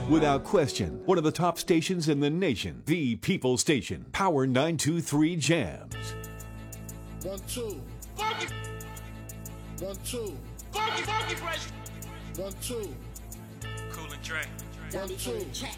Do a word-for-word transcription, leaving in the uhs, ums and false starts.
Without question, one of the top stations in the nation, the People Station, Power nine two three Jams. One, two. Funky. One, two. Funky, funky fresh. One, two. Cool and Dre. One, two.